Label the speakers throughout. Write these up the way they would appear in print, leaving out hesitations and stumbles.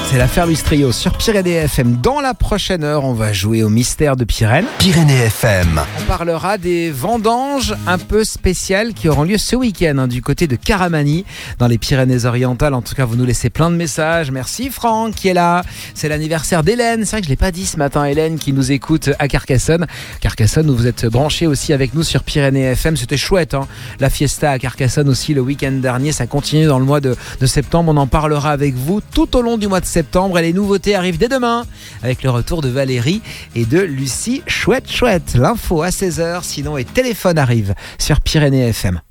Speaker 1: C'est la Fairless Trio sur Pyrénées FM. Dans la prochaine heure, on va jouer au mystère de Pyrène.
Speaker 2: Pyrénées FM.
Speaker 1: On parlera des vendanges un peu spéciales qui auront lieu ce week-end du côté de Caramani, dans les Pyrénées-Orientales. En tout cas, vous nous laissez plein de messages. Merci Franck qui est là. C'est l'anniversaire d'Hélène. C'est vrai que je ne l'ai pas dit ce matin, Hélène qui nous écoute à Carcassonne. Carcassonne, où vous êtes branchés aussi avec nous sur Pyrénées FM. C'était chouette, la fiesta à Carcassonne aussi le week-end dernier. Ça continue dans le mois de septembre. On en parlera avec vous tout au long du mois de septembre. Et les nouveautés arrivent dès demain avec le retour de Valérie et de Lucie. Chouette. L'info à 16h, sinon et téléphone arrive sur Pyrénées FM.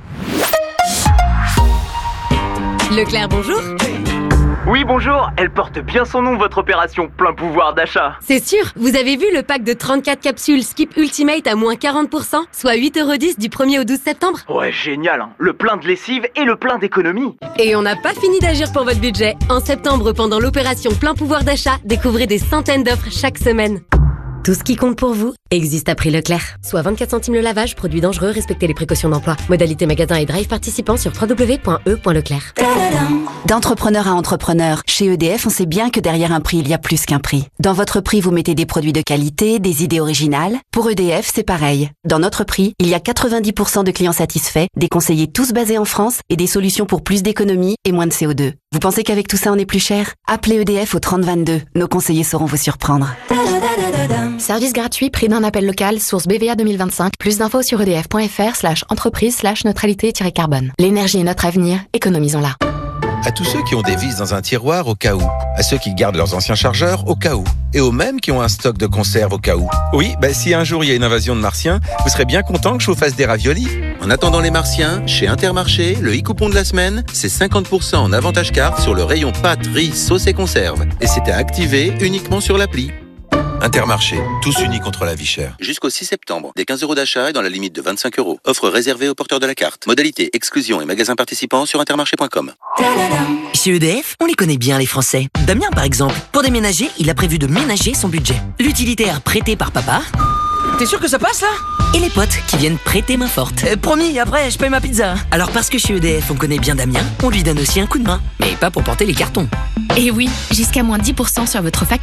Speaker 3: Leclerc, bonjour.
Speaker 4: Oui, bonjour, elle porte bien son nom, votre opération plein pouvoir d'achat.
Speaker 3: C'est sûr, vous avez vu le pack de 34 capsules Skip Ultimate à moins 40%, soit 8,10€ du 1er au 12 septembre.
Speaker 4: Ouais, génial, le plein de lessive et le plein d'économie.
Speaker 3: Et on n'a pas fini d'agir pour votre budget. En septembre, pendant l'opération plein pouvoir d'achat, découvrez des centaines d'offres chaque semaine. Tout ce qui compte pour vous existe à prix Leclerc. Soit 24 centimes le lavage, produit dangereux, respectez les précautions d'emploi. Modalité magasin et drive participants sur www.e.leclerc.
Speaker 5: D'entrepreneur à entrepreneur, chez EDF, on sait bien que derrière un prix, il y a plus qu'un prix. Dans votre prix, vous mettez des produits de qualité, des idées originales. Pour EDF, c'est pareil. Dans notre prix, il y a 90% de clients satisfaits, des conseillers tous basés en France et des solutions pour plus d'économie et moins de CO2. Vous pensez qu'avec tout ça, on est plus cher ? Appelez EDF au 3022. Nos conseillers sauront vous surprendre.
Speaker 6: Service gratuit, prix d'un appel local, source BVA 2025. Plus d'infos sur edf.fr/entreprise/neutralité-carbone. L'énergie est notre avenir, économisons-la.
Speaker 2: À tous ceux qui ont des vis dans un tiroir au cas où. À ceux qui gardent leurs anciens chargeurs au cas où. Et aux mêmes qui ont un stock de conserve au cas où. Oui, si un jour il y a une invasion de martiens, vous serez bien content que je vous fasse des raviolis. En attendant les martiens, chez Intermarché, le e-coupon de la semaine, c'est 50% en avantage carte sur le rayon pâtes, riz, sauce et conserve. Et c'est à activer uniquement sur l'appli. Intermarché, tous unis contre la vie chère.
Speaker 7: Jusqu'au 6 septembre, des 15€ d'achat et dans la limite de 25€. Offre réservée aux porteurs de la carte. Modalité, exclusion et magasins participants sur intermarché.com.
Speaker 8: Chez EDF, on les connaît bien les Français. Damien par exemple, pour déménager, il a prévu de ménager son budget. L'utilitaire prêté par papa.
Speaker 9: T'es sûr que ça passe là ?
Speaker 8: Et les potes qui viennent prêter main forte.
Speaker 9: Promis, après je paye ma pizza.
Speaker 8: Alors parce que chez EDF on connaît bien Damien, on lui donne aussi un coup de main. Mais pas pour porter les cartons.
Speaker 6: Et oui, jusqu'à moins 10% sur votre facture.